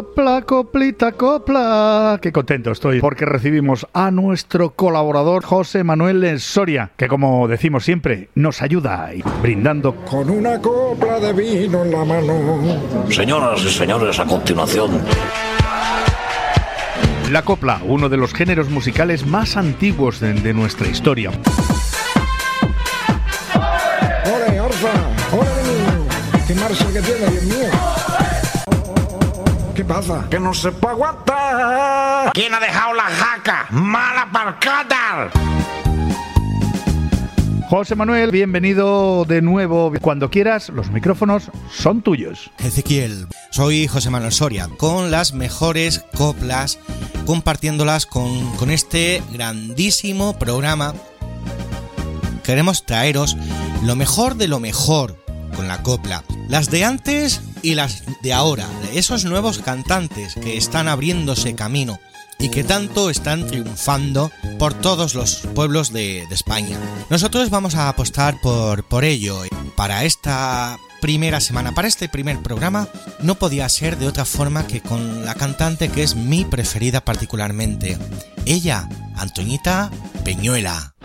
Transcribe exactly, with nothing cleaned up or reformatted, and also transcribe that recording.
Copla, coplita, copla. Qué contento estoy porque recibimos a nuestro colaborador José Manuel Soria, que como decimos siempre, nos ayuda brindando con una copla de vino en la mano. Señoras y señores, a continuación, la copla, uno de los géneros musicales más antiguos de, de nuestra historia. ¡Ole, Orfa! ¡Ole! ¡Qué marcha que tiene, Dios mío! ¿Qué pasa? Que no se puede aguantar. ¿Quién ha dejado la jaca? ¡Mala parcada! José Manuel, bienvenido de nuevo. Cuando quieras, los micrófonos son tuyos. Ezequiel, soy José Manuel Soria, con las mejores coplas, compartiéndolas con, con este grandísimo programa. Queremos traeros lo mejor de lo mejor con la copla, las de antes y las de ahora, esos nuevos cantantes que están abriéndose camino y que tanto están triunfando por todos los pueblos de, de España. Nosotros vamos a apostar por, por ello. Para esta primera semana, para este primer programa, no podía ser de otra forma que con la cantante que es mi preferida particularmente. Ella, Antoñita Peñuela.